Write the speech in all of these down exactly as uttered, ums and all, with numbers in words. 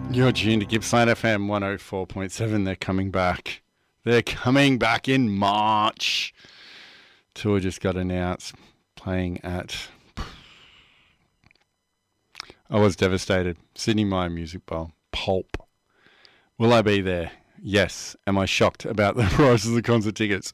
You're tuned to Gippsland F M one oh four point seven. They're coming back. They're coming back in March. Tour just got announced. Playing at... I was devastated. Sydney Myer Music Bowl. Pulp. Will I be there? Yes. Am I shocked about the prices of the concert tickets?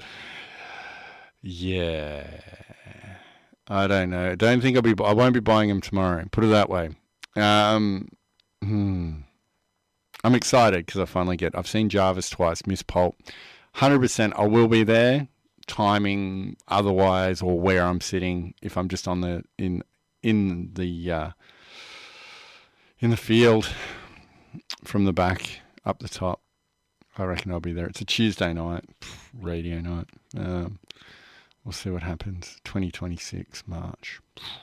Yeah. I don't know. I don't think I'll be... I won't be buying them tomorrow. Put it that way. Um... Hmm... I'm excited because I finally get... I've seen Jarvis twice, Miss Pulp. one hundred percent I will be there. Timing, otherwise, or where I'm sitting. If I'm just on the... In in the... Uh, in the field, from the back, up the top. I reckon I'll be there. It's a Tuesday night. Radio night. Um, we'll see what happens. twenty twenty-six, March.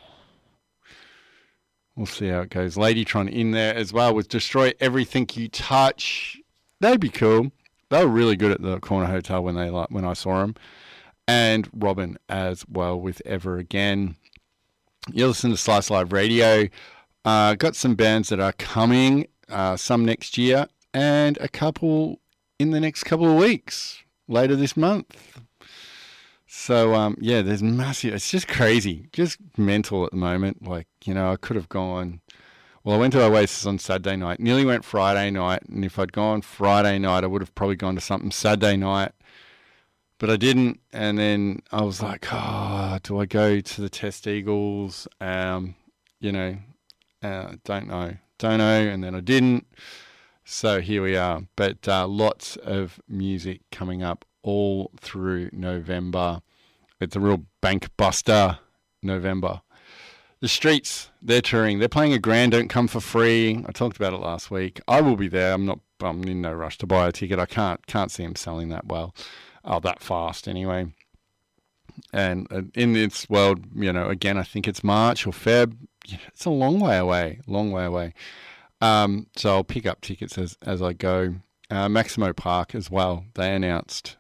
We'll see how it goes. Ladytron in there as well with Destroy Everything You Touch. That'd be cool. They were really good at the Corner Hotel when they when I saw them. And Robin as well with Ever Again. You listen to Slice Live Radio. Uh, got some bands that are coming, uh, some next year, and a couple in the next couple of weeks, later this month. So, um, yeah, there's massive... It's just crazy. Just mental at the moment. Like, you know, I could have gone... Well, I went to Oasis on Saturday night. Nearly went Friday night. And if I'd gone Friday night, I would have probably gone to something Saturday night. But I didn't. And then I was like, oh, do I go to the Test Eagles? Um, you know, uh, don't know. Don't know. And then I didn't. So here we are. But uh, lots of music coming up all through November. It's a real bank buster November. The Streets, they're touring. They're playing a grand, don't come for free. I talked about it last week. I will be there. I'm not I'm in no rush to buy a ticket. I can't can't see them selling that well. Oh, that fast anyway. And in this world, you know, again, I think it's March or Feb. It's a long way away. Long way away. Um, so I'll pick up tickets as, as I go. Uh, Maximo Park as well. They announced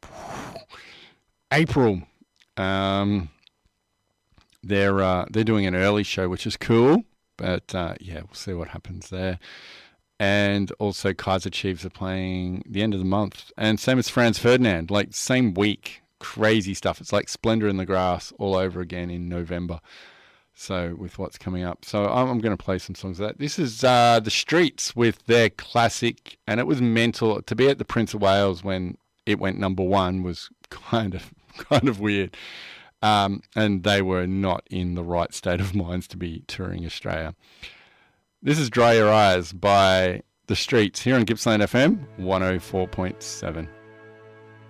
April. Um, they're uh, they're doing an early show, which is cool. But uh, yeah, we'll see what happens there. And also Kaiser Chiefs are playing the end of the month. And same as Franz Ferdinand, like same week. Crazy stuff. It's like Splendor in the Grass all over again in November. So with what's coming up. So I'm, I'm going to play some songs of that. This is uh, The Streets with their classic. And it was mental. To be at the Prince of Wales when it went number one was kind of kind of weird. Um, and they were not in the right state of minds to be touring Australia. This is Dry Your Eyes by The Streets here on Gippsland F M one oh four point seven.